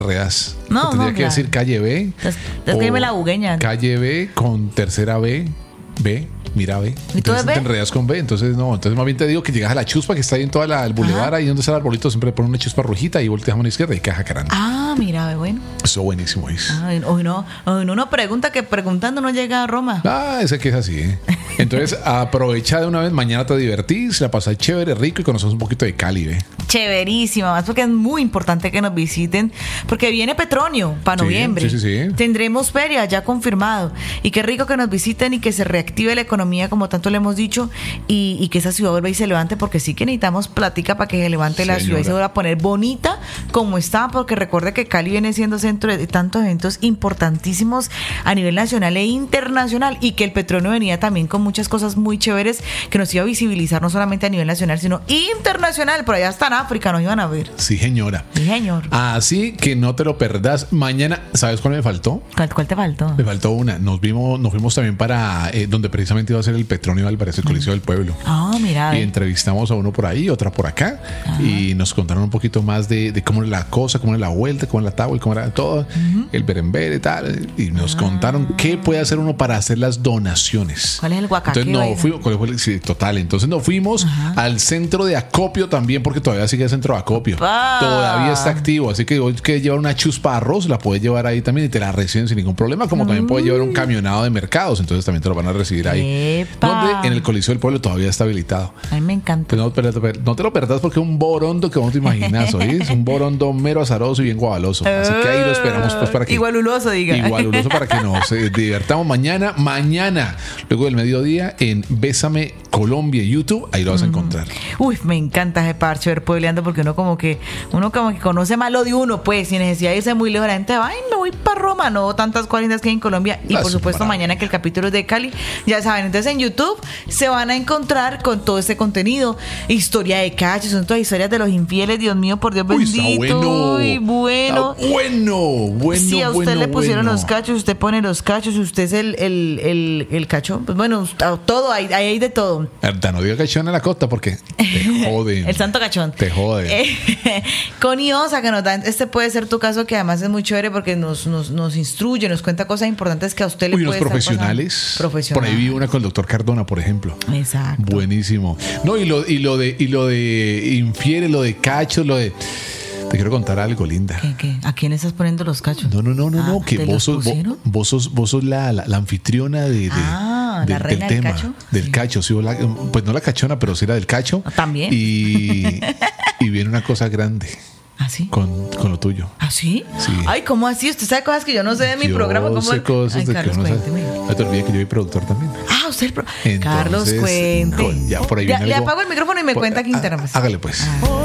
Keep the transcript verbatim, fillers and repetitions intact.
Reas. No, Tendría no, que claro. decir calle B. Entonces, escribe la bugueña. Calle B con tercera B. B. Mira B. ¿Y tú Entonces es B? te enredas con B. Entonces no. Entonces más bien te digo que llegas a la chuspa que está ahí en toda la, el bulevar, ahí donde está el arbolito, siempre ponen una chuspa rojita y volteas a mano izquierda y caja caramba. Ah, mira, bueno. Eso buenísimo es. Ay, hoy no, hoy no uno pregunta que preguntando no llega a Roma. Ah, ese que es así, ¿eh? Entonces aprovecha de una vez, mañana te divertís, la pasás chévere, rico y conoces un poquito de Cali, ¿eh? Chéverísima, más porque es muy importante que nos visiten, porque viene Petronio para Sí, noviembre. sí, sí, sí. Tendremos feria ya confirmado. Y qué rico que nos visiten y que se reactive la economía, como tanto le hemos dicho, y, y que esa ciudad vuelva y se levante, porque sí que necesitamos plática para que se levante la Señora. ciudad y se vuelva a poner bonita como está, porque recuerde que Cali viene siendo centro de tantos eventos importantísimos a nivel nacional e internacional, y que el Petronio venía también con muchas cosas muy chéveres que nos iba a visibilizar no solamente a nivel nacional, sino internacional. Por allá hasta en África nos iban a ver. Sí, señora. Sí, señor. Así que no te lo perdas. Mañana, ¿sabes cuál me faltó? ¿Cuál, cuál te faltó? Me faltó una. Nos vimos, nos fuimos también para eh, donde precisamente iba a ser el Petronio Álvarez, el Coliseo del Pueblo. Ah, mira. Y entrevistamos a uno por ahí, otra por acá. Ajá. Y nos contaron un poquito más de, de cómo era la cosa, cómo era la vuelta, cómo era la tabla, cómo era todo, uh-huh. el berember y tal. Y nos ah. contaron qué puede hacer uno para hacer las donaciones. ¿Cuál es el guacaque? Entonces no fuimos, ¿cuál fue el, sí, total. Entonces nos fuimos Ajá. al centro de acopio también, porque todavía sigue el centro de acopio. Ah. Todavía está activo. Así que hoy que llevar una chuspa de arroz, la puedes llevar ahí también y te la reciben sin ningún problema. Como mm. también puedes llevar un camionado de mercados, entonces también te lo van a recibir ahí. Epa. Donde en el Coliseo del Pueblo todavía está habilitado. A mí me encanta. Pues no, no te lo perdas porque es un borondo que no te imaginas, ¿oís? Un borondo mero azaroso y bien guabaloso. Así que ahí lo esperamos pues para que... Igualuloso, diga. Igualuloso para que nos eh, divertamos mañana. Mañana, luego del mediodía, en Bésame Colombia, YouTube, ahí lo vas a encontrar. Uy, me encanta ese parche ver puebleando, porque uno como que uno como que conoce más lo de uno, pues, sin necesidad de irse muy lejos. La gente va, ay, me voy para Roma, no tantas cuarentas que hay en Colombia. Y ah, por supuesto, mañana que el capítulo es de Cali, ya saben. Entonces en YouTube se van a encontrar con todo este contenido, historia de cachos, son todas historias de los infieles, Dios mío, por Dios Uy, bendito. Bueno. Uy, bueno. Está bueno, bueno. Si a usted bueno, le pusieron bueno. los cachos, usted pone los cachos, usted es el, el, el, el cacho, pues bueno, todo, hay, hay de todo. Verdad, no diga cachón en la costa porque te joden. El santo cachón. Te joden. Eh, Connie Osa, que nos da, este puede ser tu caso, que además es muy chévere porque nos, nos, nos instruye, nos cuenta cosas importantes que a usted le Uy, puede unos profesionales. Profesional. Por ahí vi una con el doctor Cardona, por ejemplo. Exacto. Buenísimo. No, y lo, y lo de, y lo de infiere, lo de cachos, lo de. Te quiero contar algo, linda. ¿Qué, qué? ¿A quién estás poniendo los cachos? No, no, no, no, ah, no. Que vos sos, vos, vos sos, vos sos la, la, la anfitriona de, de, ah, de, la reina del del tema. Cacho. Del sí. cacho, sí, la, pues no la cachona, pero sí la del cacho. También. Y, y viene una cosa grande. ¿Ah, sí? Con, con lo tuyo. ¿Ah, sí? Sí. Ay, ¿cómo así? ¿Usted sabe cosas que yo no sé de mi yo programa? ¿Cómo? sé cosas Ay, de Carlos, que no cuénteme. sé. No te olvides que yo soy productor también. Ah, usted el pro... Entonces, Carlos, cuente. Con, ya por ahí ya, viene le algo, apago el micrófono y me por, cuenta aquí interno. Hágale pues. Ah.